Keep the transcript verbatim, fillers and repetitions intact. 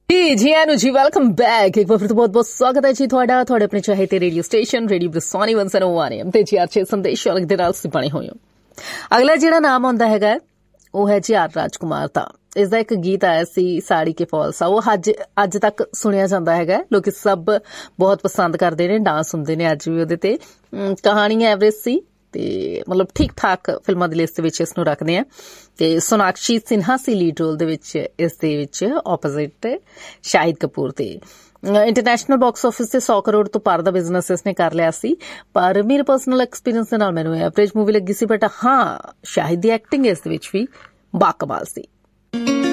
ਜੀ ਜੀ ਆਨੂੰ ਜੀ ਵੈਲਕਮ ਬੈਕ ਇੱਕ ਵਾਰ ਫਿਰ ਤੋਂ ਬਹੁਤ ਬਹੁਤ ਸਵਾਗਤ ਹੈ ਜੀ ਤੁਹਾਡਾ ਤੁਹਾਡੇ ਆਪਣੇ ਚਾਹੇ ਰੇਡੀਓ ਸਟੇਸ਼ਨ ਰੇਡੀਓ ਬ੍ਰਿਸਵਾਨੀ ਇੱਕ ਸੌ ਇੱਕ ਐਮ ਤੇ ਜੀ ਆਰ ਛੇ ਸੰਦੇਸ਼ ਵਾਲੇ ਦੇ ਨਾਲ ਤੁਸੀਂ ਬਣੇ ਹੋਏ ਹੋ। ਅਗਲਾ ਜਿਹੜਾ ਨਾਮ ਆਉਂਦਾ ਹੈਗਾ ਉਹ ਹੈ ਜੀ ਆਰ ਰਾਜਕੁਮਾਰ ਦਾ। ਇਸ ਦਾ ਇੱਕ ਗੀਤ ਆਇਆ ਸੀ ਸਾੜੀ ਕੇ ਫਾਲਸਾ, ਉਹ ਅੱਜ ਅੱਜ ਤੱਕ ਸੁਣਿਆ ਜਾਂਦਾ ਹੈਗਾ। ਲੋਕੀ ਸਭ ਬਹੁਤ ਪਸੰਦ ਕਰਦੇ ਨੇ, ਡਾਂਸ ਹੁੰਦੇ ਨੇ ਅੱਜ ਵੀ ਉਹਦੇ ਤੇ। ਕਹਾਣੀ ਐਵਰੇਜ ਸੀ ਤੇ ਮਤਲਬ ਠੀਕ ਠਾਕ ਫਿਲਮਾਂ ਦੀ ਲਿਸਟ ਵਿੱਚ ਇਸ ਨੂੰ ਰੱਖਦੇ ਆ। ਤੇ ਸੋਨਾਕਸ਼ੀ ਸਿਨਹਾ ਸੀ ਲੀਡ ਰੋਲ ਦੇ ਵਿੱਚ ਇਸ ਦੇ ਵਿੱਚ ਆਪੋਜ਼ਿਟ ਸ਼ਾਹਿਦ ਕਪੂਰ ਤੇ। ਇੰਟਰਨੈਸ਼ਨਲ ਬਾਕਸ ਆਫਿਸ ਤੇ ਸੌ ਕਰੋੜ ਤੋਂ ਪਾਰ ਦਾ ਬਿਜ਼ਨਸ ਇਸਨੇ ਕਰ ਲਿਆ ਸੀ, ਪਰ ਮੇਰੇ ਪਰਸਨਲ ਐਕਸਪੀਰੀਅੰਸ ਦੇ ਨਾਲ ਮੈਨੂੰ ਐਵਰੇਜ ਮੂਵੀ ਲੱਗੀ ਸੀ। ਬਟ ਹਾਂ, ਸ਼ਾਹਿਦ ਦੀ ਐਕਟਿੰਗ ਇਸ ਦੇ ਵਿੱਚ ਵੀ ਬਾਕਮਾਲ ਸੀ।